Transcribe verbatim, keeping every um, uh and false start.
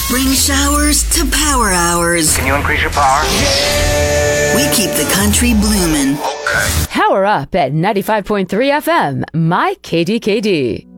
Spring showers to power hours. Can you increase your power? We keep the country blooming. Okay. Power up at ninety-five point three F M, My K D K D.